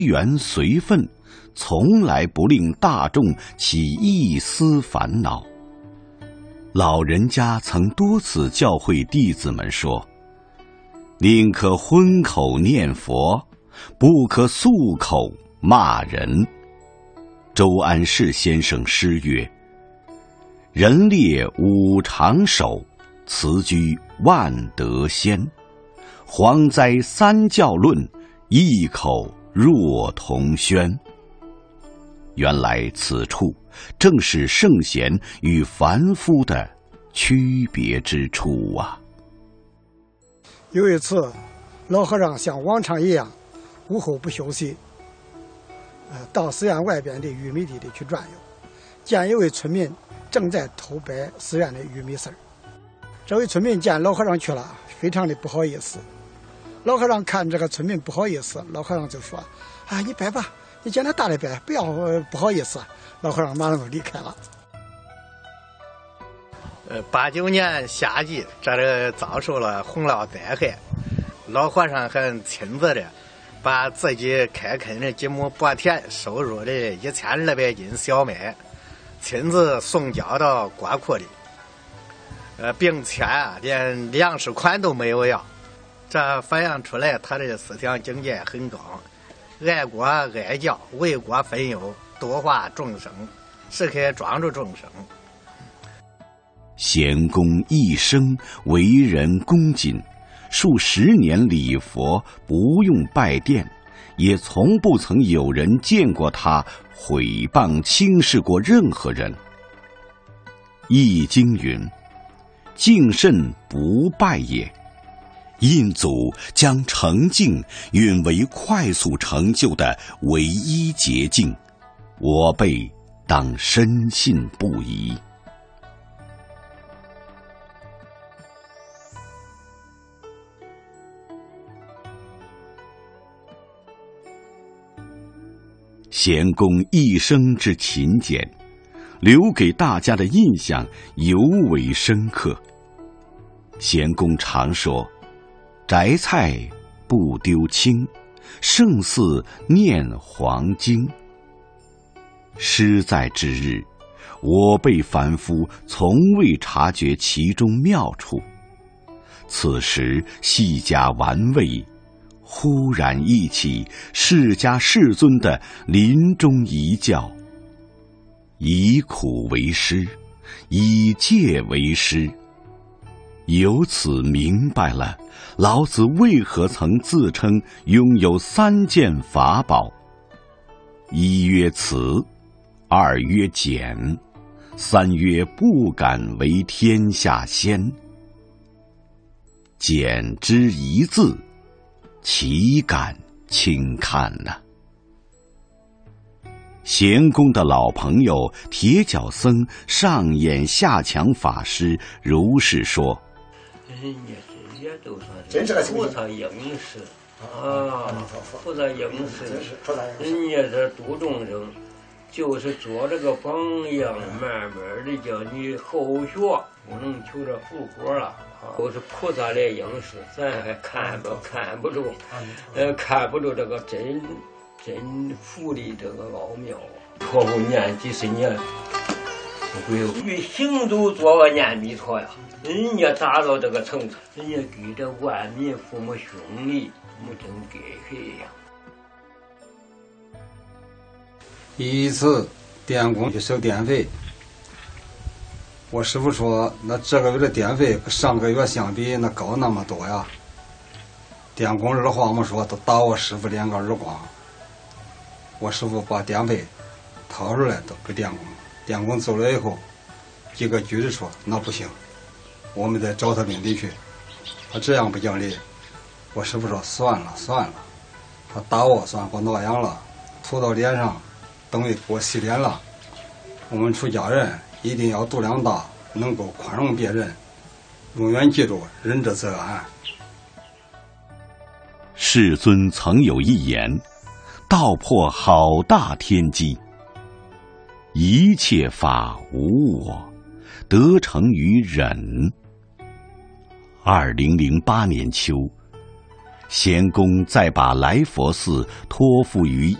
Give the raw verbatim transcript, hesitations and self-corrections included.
缘随分，从来不令大众起一丝烦恼。老人家曾多次教诲弟子们说：宁可荤口念佛，不可素口骂人。周安世先生诗曰：人列五常首，辞居万德先。蝗灾三教论，异口若同轩。原来此处正是圣贤与凡夫的区别之处啊。 有一次，老和尚像往常一样，午后不休息，呃，到寺院外边的玉米地里去转悠，见一位村民正在偷掰寺院的玉米丝儿。这位村民见老和尚去了，非常的不好意思。老和尚看这个村民不好意思，老和尚就说：“啊，你掰吧，你见他大的掰，不要、呃、不好意思。”老和尚马上就离开了。 呃，八九年夏季，这里遭受了洪涝灾害，老和尚还亲自的把自己开垦的几亩薄田收入的一千二百斤小麦，亲自送交到国库里，呃，并且啊，连粮食款都没有要。这反映出来他的思想境界很高，爱国爱教，为国分忧，度化众生，是可庄助众生。 贤公一生为人恭谨，数十年礼佛，不用拜殿，也从不曾有人见过他毁谤轻视过任何人。易经云：敬慎不败也。印祖将成敬允为快速成就的唯一捷径，我辈当深信不疑。贤公一生之勤俭，留给大家的印象尤为深刻。贤公常说：摘菜不丢青，胜似念黄经。诗在之日，我辈凡夫从未察觉其中妙处，此时细加玩味，忽然忆起释迦世尊的临终遗教：以苦为师，以戒为师。由此明白了老子为何曾自称拥有三件法宝：一曰慈，二曰俭，三曰不敢为天下先。俭之一字，岂敢轻看呢、啊？贤公的老朋友铁脚僧上演下强法师如是说： 人家这些都算是菩萨应时啊，菩萨应时，人家这度众生，就是做这个榜样，慢慢的叫你后学，不能求着复活了。都是菩萨来应时，咱还看不看不住，呃，看不住这个真真福的这个奥妙啊！托付念几十年，不会与行走做个念弥陀呀。人家达到这个程度，人家给这万民父母兄弟，我真给谁呀？ 一次电工去收电费，我师傅说，那这个月的电费跟上个月相比，那高那么多呀。电工二话没说，都打我师傅两个耳光。我师傅把电费掏出来都给电工，电工走了以后，几个局子说那不行，我们得找他面对去。他这样不讲理，我师傅说算了算了，他打我算给我挠痒了，涂到脸上，等于给我洗脸了。我们出家人一定要度量大，能够宽容别人，永远记住仁者则安。 世尊曾有一言，道破好大天机：一切法无我，得成于忍。二零零八年秋， 贤公再把来佛寺托付于